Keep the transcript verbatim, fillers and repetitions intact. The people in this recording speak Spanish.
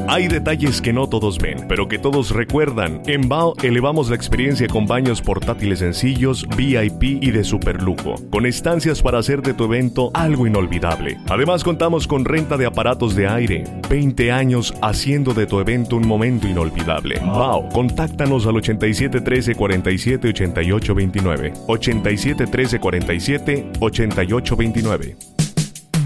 Hay detalles que no todos ven, pero que todos recuerdan. En Bao elevamos la experiencia con baños portátiles sencillos, V I P y de superlujo, con estancias para hacer de tu evento algo inolvidable. Además contamos con renta de aparatos de aire. veinte años haciendo de tu evento un momento inolvidable. Bao, contáctanos al ochenta y siete trece cuarenta y siete ochenta y ocho veintinueve. ochenta y siete trece cuarenta y siete ochenta y ocho veintinueve.